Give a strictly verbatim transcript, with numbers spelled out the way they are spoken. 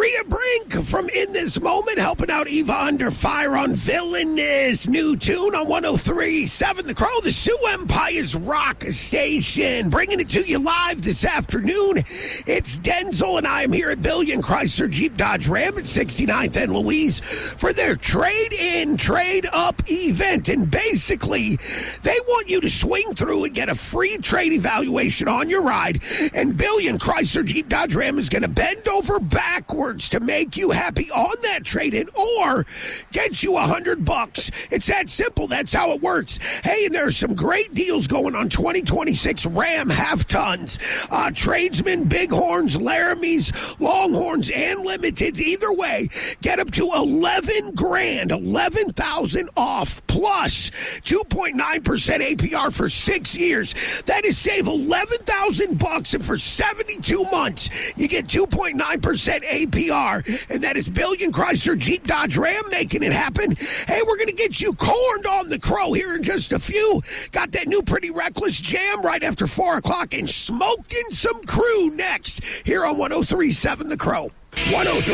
Maria Brink from In This Moment, helping out Eva Under Fire on Villainous. New tune on one oh three point seven The Crow, the Sioux Empire's rock station. Bringing it to you live this afternoon. It's Denzel, and I am here at Billion Chrysler Jeep Dodge Ram at sixty-ninth and Louise for their trade-in, trade-up event. And basically, they want you to swing through and get a free trade evaluation on your ride. And Billion Chrysler Jeep Dodge Ram is going to bend over backwards to make you happy on that trade-in or get you a hundred bucks. It's that simple. That's how it works. Hey, and there are some great deals going on twenty twenty-six Ram half-tons, uh, tradesmen, bighorns, Laramies, longhorns, and limiteds. Either way, get up to eleven grand, eleven thousand off, plus two point nine percent A P R for six years. That is save eleven thousand bucks, and for seventy-two months, you get two point nine percent A P R, and that is Billion Chrysler Jeep Dodge Ram making it happen. Hey, we're going to get you corned on the Crow here in just a few. Got that new Pretty Reckless jam right after four o'clock, and smoking some crew next here on one oh three point seven The Crow. one oh three